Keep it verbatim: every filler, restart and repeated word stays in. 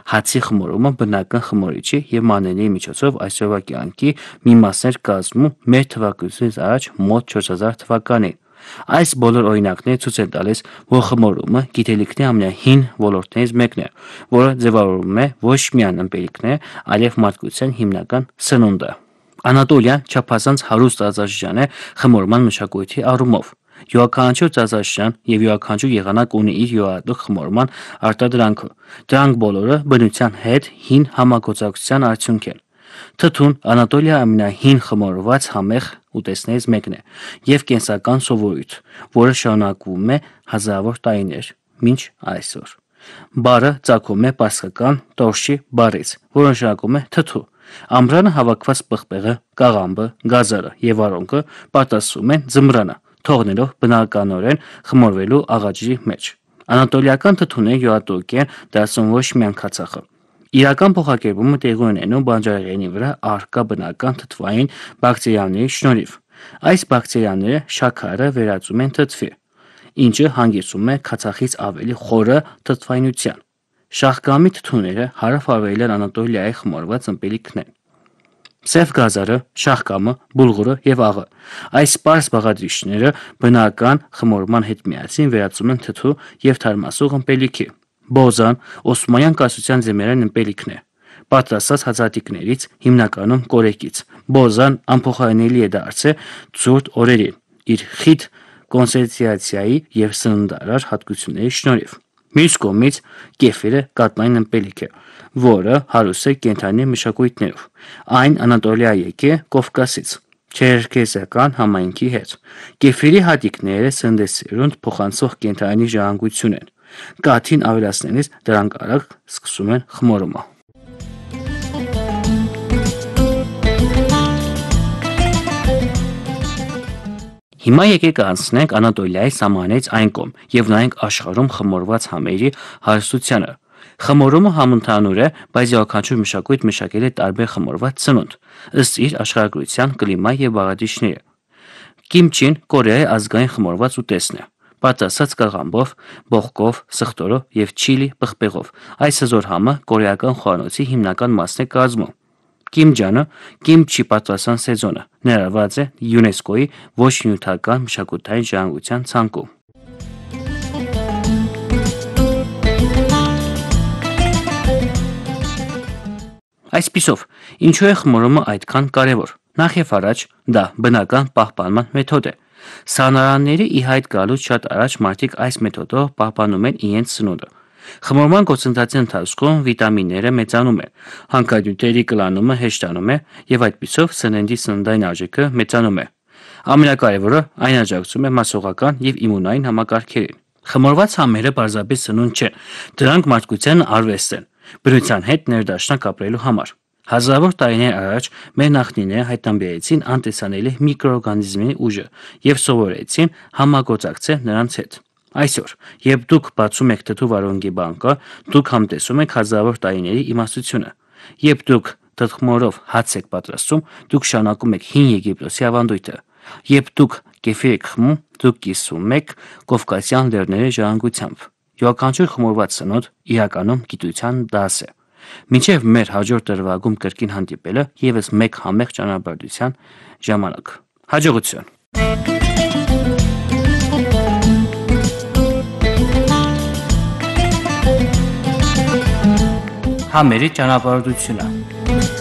Հացի խմորումը բնական խմորիչի եւ մանրէների միջոցով այսօրվա կյանքի մի մասն էր կազմում մեր թվարկությունից առաջ մոտ չորս հազար թվականին։ Այս բոլոր օրինակները ցույց են տալիս, որ խմորումը գիտելիքների ամենահին ոլորտներից մեկն է, որը ձևավորում է ոչ միայն ըմպելիքներ, այլև մարդկության հիմնական սնունդը։ Անատոլիան չափազանց հարուստ տարածաշրջան է խմորման մշակույթի առումով։ Յուրաքանչյուր տարածաշրջան եւ յուրաքանչյուր եղանակ ունի իր յուրահատուկ խմորման արտադրանքը։ Դրանք բոլորը բնության հետ հին համագործակցության արդյունք են։ Թթուն Անատոլիայի ամենահին խմորված համեղ ուտեստներից մեկն է եւ կենսական սովորույթ, որը շարունակվում է հազարավոր տարիներ մինչ այսօր։ Բառը ծագում է պարսկական տորշի բառից, որը նշանակում է թթու։ Ամռանը հավաքված պղպեղը, կաղամբը, գազարը եւ արոնքը պատասխանում են ձմռանը, թողնելով բնականորեն խմորվելու աղաջրի մեջ։ Անատոլիական թթուները յուրահատուկ են դարձնում ոչ միայն քացախը։ Իրական փոխակերպումը տեղի ունենում բանջարեղենի վրա առկա բնական թթվային բակտերիաների շնորհիվ։ Այս բակտերիաները շաքարը վերածում են թթվի, ինչը հանգեցնում է քացախից ավելի խորը թթվայնության։ Շաղկամի թթուները հարավարևելյան Անատոլիայի խմորված ըմպելիքն են։ Սև գազարը, շաղկամը, բուլղուրը եւ աղը։ Այս պարզ բաղադրիչները բնական խմորման հետ միասին վերածում են թթու եւ թարմացող ըմպելիքի։ Բոզան Օսմանյան կայսրության ձմեռային ըմպելիքն է, պատրաստած հացատիկներից, հիմնականում կորեկից։ Բոզան անփոխարինելի է դարձել ցուրտ օրերին իր խիտ կոնցենտրացիայի եւ սննդարար հատկությունների շնորհիվ։ Մյուս կողմից կեֆիրը կաթնային ըմպելիք է, որը հարուստ է կենդանի մշակույթներով։ Այն Անատոլիայի եկե Կովկասից, չերքեզական համայնքի հետ։ Կեֆիրի հատիկները սննդեսերունդ փոխանցող կենդանի ժառանգություն են։ Կաթին ավելացնելիս դրանք արագ սկսում են խմորումը։ Հիմա եկեք անցնենք Անատոլիայի սահմանից այն կողմ եւ նայենք աշխարհում խմորված համերի հարստությանը։ Խմորումը համընդհանուր է, բայց յուրաքանչյուր մշակույթ մշակել է տարբեր խմորված սնունդ, ըստ իր աշխարհագրության, կլիմայի եւ բաղադրիչների։ Կիմչին Կորեայի ազգային խմորված ուտեստն է, պատրաստած կաղամբով, բողկով, սխտորով եւ չիլի պղպեղով։ Այս հզոր համը կորեական խոհանոցի հիմնական մասն է կազմում։ Կիմջանը կիմչի պատրաստման սեզոնը ներառված է ՅՈՒՆԵՍԿՕ-ի ոչ նյութական մշակութային ժառանգության ցանկում։ Այսպիսով, ինչու է խմորումը այդքան կարևոր։ Նախ եւ առաջ դա բնական պահպանման մեթոդ է։ Սառնարանների ի հայտ գալուց շատ առաջ մարդիկ այս մեթոդով պահպանում են իրենց սնունդը։ Խմորման կոնցենտրացիայի ընթացքում վիտամինները մեծանում են, հանքանյութերի կլանումը հեշտանում է եւ այդպիսով սննդի սննդային արժեքը մեծանում է։ Ամենակարևորը այն աջակցում է մասսողական եւ իմունային համակարգերին։ Խմորված համերը պարզապես սնունդ չեն, դրանք մարդկության արվեստ են, բնության հետ ներդաշնակ ապրելու համար։ Հազարավոր տարիներ առաջ մեր նախնիները հայտնաբերեցին անտեսանելի միկրոօրգանիզմների ուժը եւ սովորեցին համագործակցել նրանց հետ։ Այսօր, երբ դուք բացում եք թթու վարունգի բանկը, դուք համտեսում եք հազարավոր տարիների իմաստությունը։ Երբ դուք թթխմորով հաց եք պատրաստում, դուք շարունակում եք հին Եգիպտոսի ավանդույթը։ Երբ դուք կեֆիր եք խմում, դուք կիսվում եք կովկասյան լեռների ժառանգությամբ։ Յուրաքանչյուր խմորված սնունդ իրականում գիտության դաս է։ Մինչև մեր հաջորդ դրվագում կրկին հանդիպելը եւս մեկ համեղ ճանապարհորդության ժամանակ։ Հաջողություն։ Համերի ճանապարհորդությունը։